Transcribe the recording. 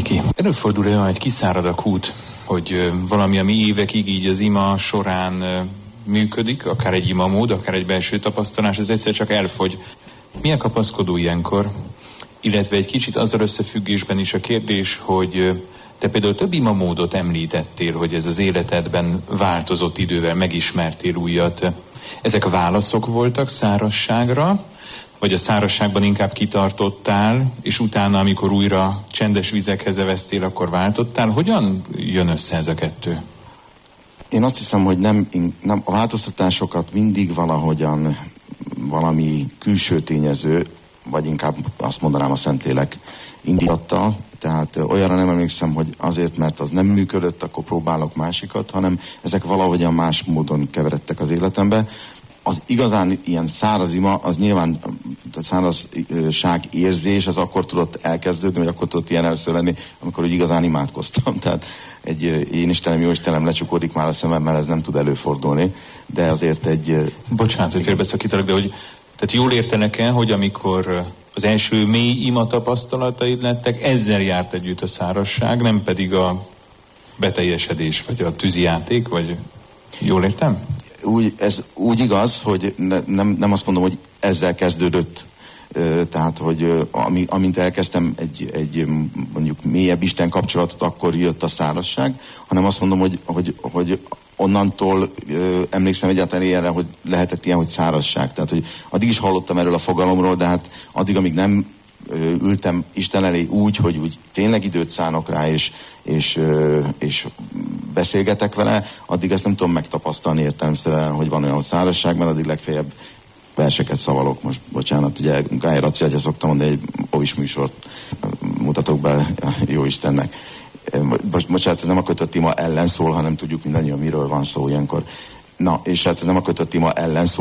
Miki, előfordul-e olyan, hogy kiszárad a kút, hogy valami, ami évekig így az ima során működik, akár egy imamód, akár egy belső tapasztalás, ez egyszer csak elfogy. Milyen kapaszkodó ilyenkor? Illetve egy kicsit azzal összefüggésben is a kérdés, hogy te például több imamódot említettél, hogy ez az életedben változott idővel, megismertél újat. Ezek válaszok voltak szárazságra, vagy a szárazságban inkább kitartottál, és utána, amikor újra csendes vizekhez eveztél, akkor váltottál? Hogyan jön össze ez a kettő? Én azt hiszem, hogy nem a változtatásokat mindig valahogyan valami külső tényező, vagy inkább azt mondanám a Szentlélek indította, tehát olyanra nem emlékszem, hogy azért, mert az nem működött, akkor próbálok másikat, hanem ezek valahogyan más módon keveredtek az életembe. Az igazán ilyen száraz ima, az nyilván a szárazság érzés, az akkor tudott elkezdődni, vagy akkor tudott ilyen először lenni, amikor úgy igazán imádkoztam. Tehát egy én Istenem, jó Istenem lecsukódik már a szememmel, ez nem tud előfordulni, de azért egy... Bocsánat, hogy félbeszakítalak, de hogy tehát jól értenek el, hogy amikor az első mély ima tapasztalataid lettek, ezzel járt együtt a szárazság, nem pedig a beteljesedés, vagy a tűzijáték, vagy jól értem? Ez úgy igaz, hogy nem azt mondom, hogy ezzel kezdődött, tehát, hogy amint elkezdtem egy mondjuk mélyebb Isten kapcsolatot, akkor jött a szárazság, hanem azt mondom, hogy onnantól emlékszem egyáltalán ilyenre, hogy lehetett ilyen, hogy szárazság. Tehát, hogy addig is hallottam erről a fogalomról, de hát addig, amíg nem ültem Isten elé úgy, hogy úgy tényleg időt szánok rá, és beszélgetek vele, addig ezt nem tudom megtapasztalni értelemszerűen, hogy van olyan szárazság, mert addig legfeljebb verseket szavalok. Most bocsánat, ugye Gály Raci atya szoktam mondani, egy ovis műsort mutatok be jó Istennek. Bocsánat, ez nem a kötött ima ellen szól, hanem tudjuk mindannyian, miről van szó ilyenkor. Na, és hát ez nem a kötött ima ellen szól,